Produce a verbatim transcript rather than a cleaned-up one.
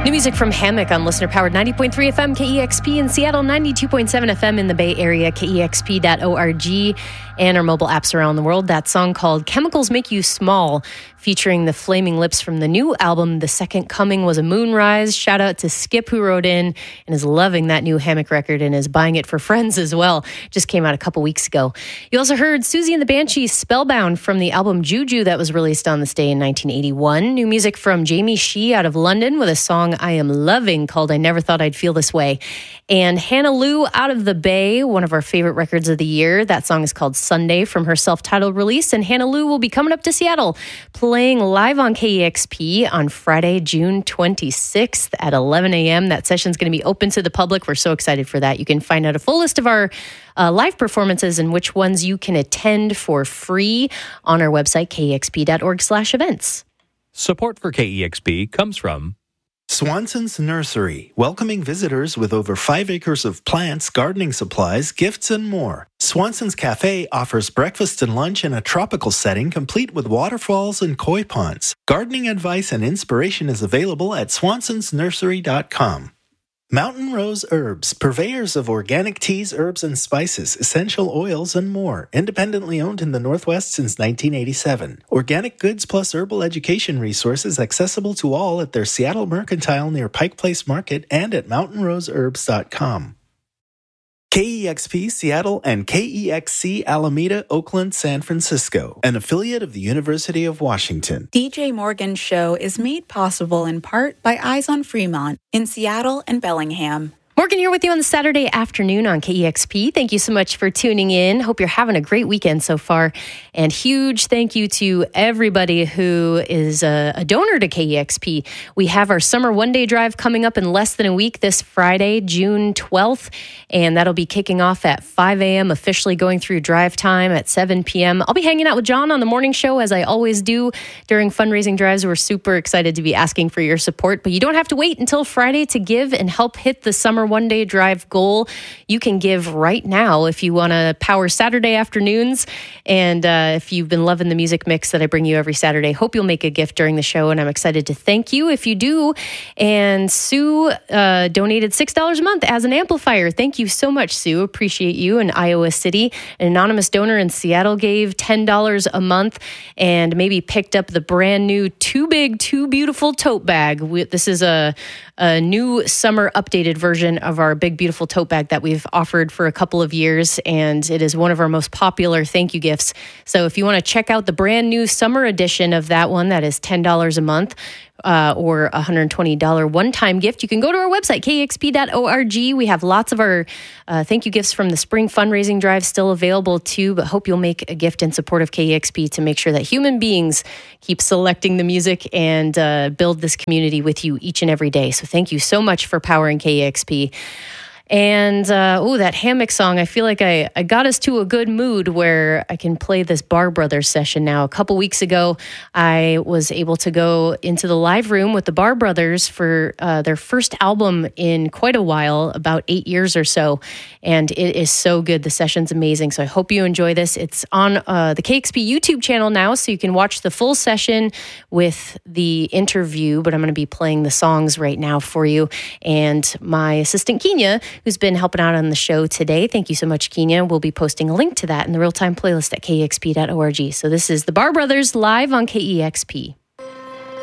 New music from Hammock on listener-powered ninety point three F M K E X P in Seattle, ninety-two point seven F M in the Bay Area, K E X P dot org, and our mobile apps around the world. That song called Chemicals Make You Small, featuring the Flaming Lips from the new album, The Second Coming Was a Moonrise. Shout out to Skip, who wrote in and is loving that new Hammock record and is buying it for friends as well. Just came out a couple weeks ago. You also heard Susie and the Banshees' Spellbound from the album Juju that was released on this day in nineteen eighty-one. New music from Jamie Shee out of London with a song I am loving called I Never Thought I'd Feel This Way. And Hannah Lou out of the Bay, one of our favorite records of the year. That song is called Sunday from her self-titled release. And Hannah Lou will be coming up to Seattle playing live on K E X P on Friday, June twenty-sixth at eleven a.m. That session's going to be open to the public. We're so excited for that. You can find out a full list of our uh, live performances and which ones you can attend for free on our website, K E X P dot org slash events. Support for K E X P comes from Swanson's Nursery, welcoming visitors with over five acres of plants, gardening supplies, gifts, and more. Swanson's Cafe offers breakfast and lunch in a tropical setting complete with waterfalls and koi ponds. Gardening advice and inspiration is available at swansons nursery dot com. Mountain Rose Herbs, purveyors of organic teas, herbs, and spices, essential oils, and more. Independently owned in the Northwest since nineteen eighty-seven. Organic goods plus herbal education resources accessible to all at their Seattle Mercantile near Pike Place Market and at mountain rose herbs dot com. K E X P Seattle and K E X C Alameda, Oakland, San Francisco, an affiliate of the University of Washington. D J Morgan's show is made possible in part by Eyes on Fremont in Seattle and Bellingham. Morgan here with you on the Saturday afternoon on K E X P. Thank you so much for tuning in. Hope you're having a great weekend so far. And huge thank you to everybody who is a, a donor to K E X P. We have our summer one-day drive coming up in less than a week this Friday, June twelfth. And that'll be kicking off at five a.m., officially going through drive time at seven p.m. I'll be hanging out with John on the morning show, as I always do during fundraising drives. We're super excited to be asking for your support. But you don't have to wait until Friday to give and help hit the summer one-day drive goal. You can give right now if you want to power Saturday afternoons. And uh, if you've been loving the music mix that I bring you every Saturday, hope you'll make a gift during the show. And I'm excited to thank you if you do. And Sue uh, donated six dollars a month as an amplifier. Thank you so much, Sue. Appreciate you. In Iowa City, an anonymous donor in Seattle gave ten dollars a month and maybe picked up the brand new Too Big, Too Beautiful tote bag. We, this is a, a new summer updated version of our Big Beautiful tote bag that we've offered for a couple of years, and it is one of our most popular thank you gifts. So if you want to check out the brand new summer edition of that one, that is ten dollars a month. Uh, or a one hundred twenty dollars one-time gift, you can go to our website, K E X P dot org. We have lots of our uh, thank you gifts from the spring fundraising drive still available too, but hope you'll make a gift in support of K E X P to make sure that human beings keep selecting the music and uh, build this community with you each and every day. So thank you so much for powering K E X P. And, uh, oh, that Hammock song, I feel like I, I got us to a good mood where I can play this Bar Brothers session now. A couple weeks ago, I was able to go into the live room with the Bar Brothers for uh, their first album in quite a while, about eight years or so. And it is so good. The session's amazing. So I hope you enjoy this. It's on uh, the K X P YouTube channel now, so you can watch the full session with the interview. But I'm going to be playing the songs right now for you. And my assistant, Kenya, who's been helping out on the show today. Thank you so much, Kenya. We'll be posting a link to that in the real-time playlist at K E X P dot org. So this is the Bar Brothers live on K E X P.